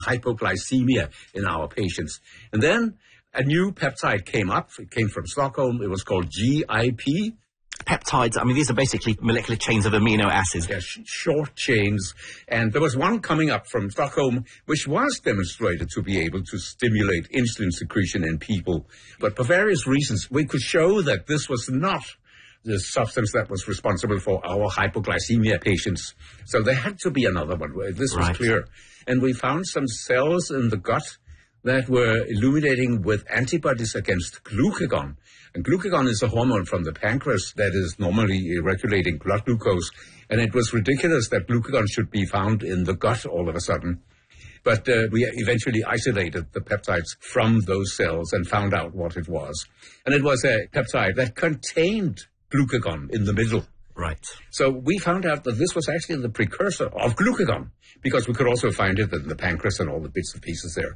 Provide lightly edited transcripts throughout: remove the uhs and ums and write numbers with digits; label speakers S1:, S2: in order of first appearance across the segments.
S1: hypoglycemia in our patients. And then a new peptide came up. It came from Stockholm. It was called GIP.
S2: Peptides, I mean, these are basically molecular chains of amino acids.
S1: Yeah, short chains. And there was one coming up from Stockholm, which was demonstrated to be able to stimulate insulin secretion in people. But for various reasons, we could show that this was not the substance that was responsible for our hypoglycemia patients. So there had to be another one. This was clear. And we found some cells in the gut that were illuminating with antibodies against glucagon. And glucagon is a hormone from the pancreas that is normally regulating blood glucose. And it was ridiculous that glucagon should be found in the gut all of a sudden. But we eventually isolated the peptides from those cells and found out what it was. And it was a peptide that contained glucagon in the middle.
S2: Right.
S1: So we found out that this was actually the precursor of glucagon, because we could also find it in the pancreas and all the bits and pieces there.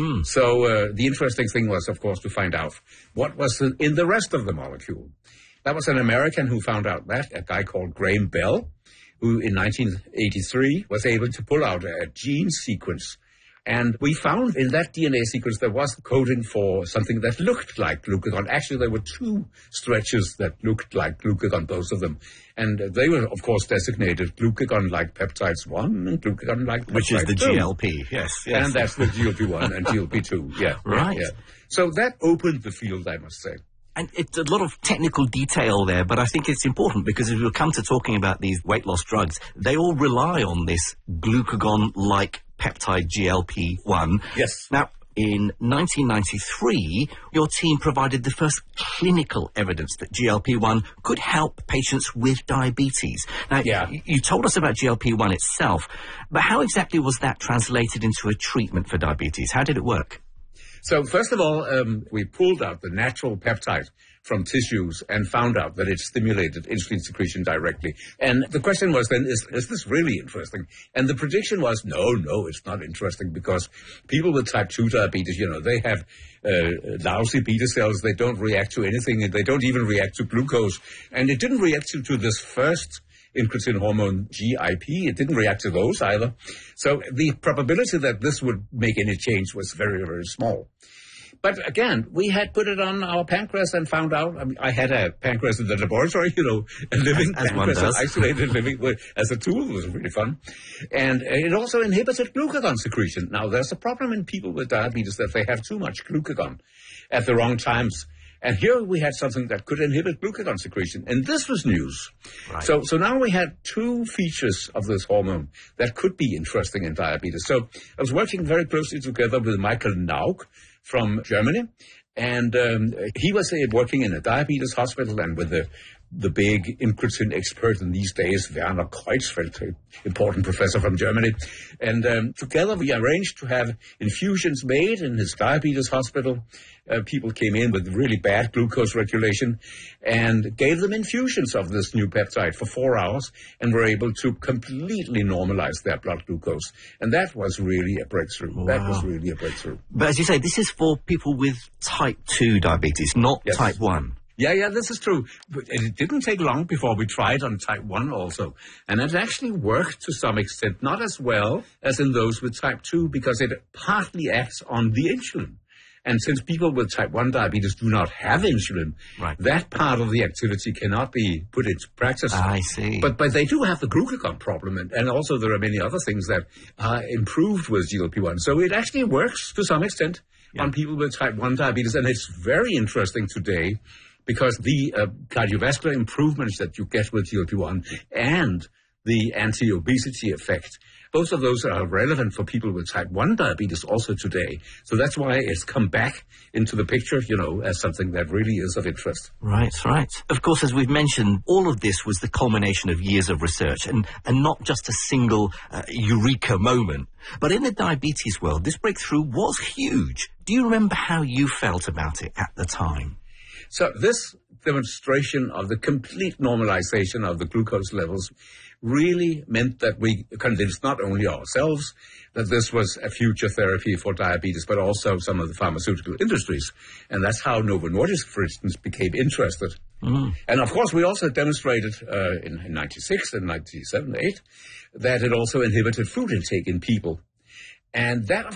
S1: So the interesting thing was, of course, to find out what was in the rest of the molecule. That was an American who found out that, a guy called Graham Bell, who in 1983 was able to pull out a gene sequence. And we found in that DNA sequence there was coding for something that looked like glucagon. Actually, there were two stretches that looked like glucagon, both of them. And they were, of course, designated glucagon-like peptides 1 and glucagon-like peptide 2.
S2: Which is the GLP, yes.
S1: And that's the GLP-1 and GLP-2, yeah.
S2: Right.
S1: Yeah. So that opened the field, I must say.
S2: And it's a lot of technical detail there, but I think it's important because as we'll come to talking about these weight loss drugs, they all rely on this glucagon-like peptide GLP-1.
S1: Yes.
S2: Now, in 1993, your team provided the first clinical evidence that GLP-1 could help patients with diabetes. Now, you told us about GLP-1 itself, but how exactly was that translated into a treatment for diabetes? How did it work?
S1: So first of all, we pulled out the natural peptide from tissues and found out that it stimulated insulin secretion directly. And the question was then, is this really interesting? And the prediction was, no, it's not interesting, because people with type 2 diabetes, they have lousy beta cells. They don't react to anything, and they don't even react to glucose. And it didn't react to this first incretin hormone, GIP. It didn't react to those either. So the probability that this would make any change was very, very small. But again, we had put it on our pancreas and found out. I had a pancreas in the laboratory, a living pancreas, an isolated living as a tool. It was really fun. And it also inhibited glucagon secretion. Now, there's a problem in people with diabetes that they have too much glucagon at the wrong times. And here we had something that could inhibit glucagon secretion. And this was news. Right. So now we had two features of this hormone that could be interesting in diabetes. So I was working very closely together with Michael Nauk from Germany. And he was working in a diabetes hospital, and with the big incretin expert in these days, Werner Kreuzfeld, important professor from Germany. And together we arranged to have infusions made in his diabetes hospital. People came in with really bad glucose regulation and gave them infusions of this new peptide for 4 hours and were able to completely normalize their blood glucose. And that was really a breakthrough. Wow. That was really a breakthrough.
S2: But as you say, this is for people with type 2 diabetes, not type 1.
S1: Yeah, this is true. But it didn't take long before we tried on type 1 also. And it actually worked to some extent, not as well as in those with type 2, because it partly acts on the insulin. And since people with type 1 diabetes do not have insulin, that part of the activity cannot be put into practice.
S2: I see.
S1: But they do have the glucagon problem, and also there are many other things that are improved with GLP-1. So it actually works to some extent on people with type 1 diabetes. And it's very interesting today, because the cardiovascular improvements that you get with GLP-1 and the anti-obesity effect, both of those are relevant for people with type 1 diabetes also today. So that's why it's come back into the picture, as something that really is of interest.
S2: Right. Of course, as we've mentioned, all of this was the culmination of years of research and not just a single eureka moment. But in the diabetes world, this breakthrough was huge. Do you remember how you felt about it at the time?
S1: So this demonstration of the complete normalization of the glucose levels really meant that we convinced not only ourselves that this was a future therapy for diabetes, but also some of the pharmaceutical industries. And that's how Novo Nordisk, for instance, became interested. And of course, we also demonstrated in 96 and 97, 8, that it also inhibited food intake in people. And that,